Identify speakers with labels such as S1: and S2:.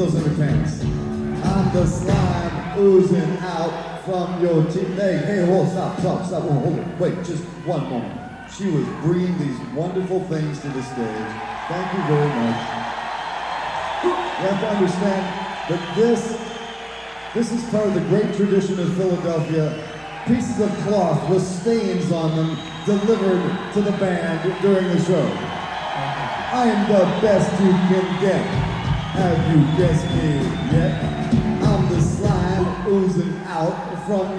S1: those entertainers. I'm the slime oozing out from your teeth. Hey, whoa, stop, hold it. Wait, just one moment. She was bringing these wonderful things to the stage. Thank you very much. You have to understand that this is part of the great tradition of Philadelphia. Pieces of cloth with stains on them delivered to the band during the show. I am the best you can get. Have you guessed me yet? I'm the slime oozing out from